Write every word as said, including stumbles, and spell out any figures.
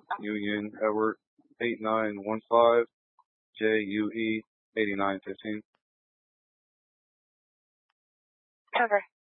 Union Edward eight nine one five J U E eighty nine fifteen. Cover.